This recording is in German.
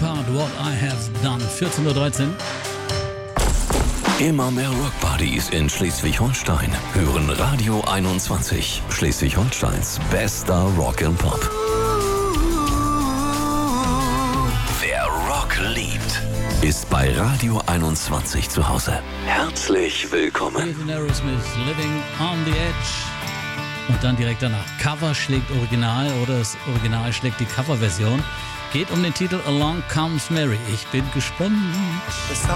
Part, What I Have Done. 14:13 Uhr. Immer mehr Rockbuddies in Schleswig-Holstein hören Radio 21, Schleswig-Holsteins bester Rock and Pop. Wer Rock liebt, ist bei Radio 21 zu Hause. Herzlich willkommen. Hier sind Aerosmith, Living on the Edge. Und dann direkt danach Cover schlägt Original oder das Original schlägt die Coverversion. Geht um den Titel Along Comes Mary. Ich bin gespannt.